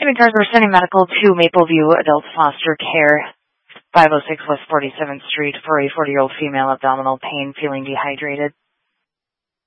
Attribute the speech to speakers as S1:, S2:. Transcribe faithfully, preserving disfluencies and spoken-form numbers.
S1: Receiving cars, we're sending medical to Mapleview Adult Foster Care, five oh six West forty-seventh Street, for a forty-year-old female, abdominal pain, feeling dehydrated.